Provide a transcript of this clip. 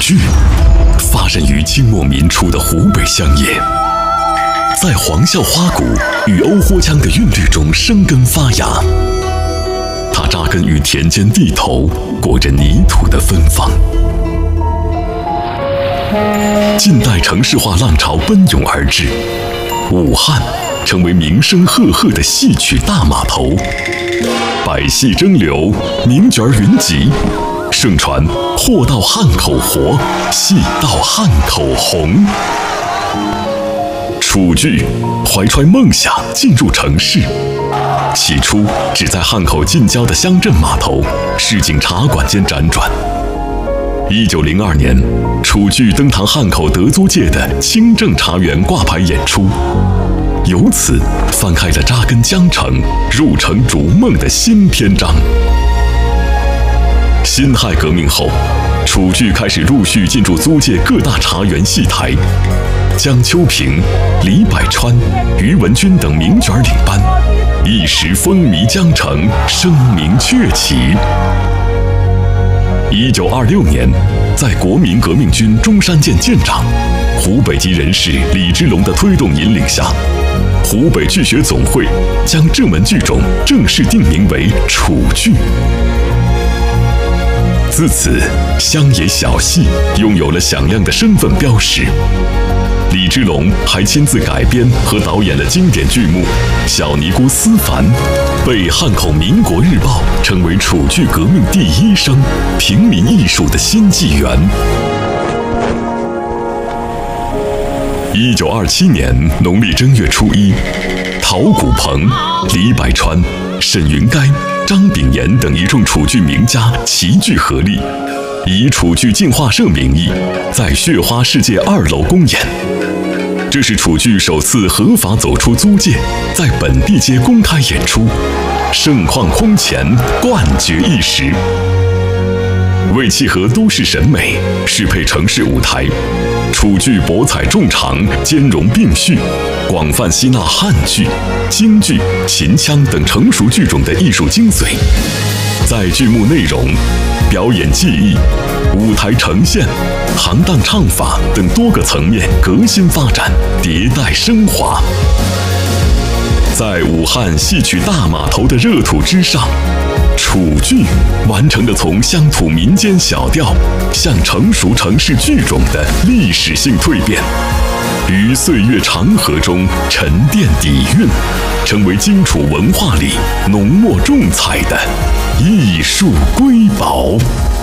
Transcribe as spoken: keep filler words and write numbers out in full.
剧发生于清末民初的湖北乡野，在黄孝花鼓与欧豁腔的韵律中生根发芽。它扎根于田间地头，裹着泥土的芬芳。近代城市化浪潮奔涌而至，武汉成为名声赫赫的戏曲大码头，百戏争流，名角云集，盛传货到汉口活，戏到汉口红。楚剧怀揣梦想进入城市，起初只在汉口近郊的乡镇码头、市井茶馆间辗转。一九零二年，楚剧登堂汉口德租界的清正茶园挂牌演出，由此翻开了扎根江城、入城逐梦的新篇章。辛亥革命后，楚剧开始陆续进驻租界各大茶园戏台，江秋萍、李百川、于文君等名角领班，一时风靡江城，声名鹊起。一九二六年，在国民革命军中山舰舰长、湖北籍人士李之龙的推动引领下，湖北剧学总会将这门剧种正式定名为楚剧。自此，乡野小戏拥有了响亮的身份标识。李之龙还亲自改编和导演了经典剧目《小尼姑思凡》，被汉口《民国日报》称为楚剧革命第一声，平民艺术的新纪元。一九二七年农历正月初一，陶谷鹏、李百川、沈云该、张炳炎等一众楚剧名家齐聚合力，以楚剧进化社名义，在血花世界二楼公演。这是楚剧首次合法走出租界，在本地街公开演出，盛况空前，冠绝一时。为契合都市审美，适配城市舞台，楚剧博采众长，兼容并蓄，广泛吸纳汉剧、京剧、秦腔等成熟剧种的艺术精髓，在剧目内容、表演技艺、舞台呈现、行当唱法等多个层面革新发展，迭代升华。在武汉戏曲大码头的热土之上，楚剧完成了从乡土民间小调向成熟城市剧种的历史性蜕变，于岁月长河中沉淀底蕴，成为荆楚文化里浓墨重彩的艺术瑰宝。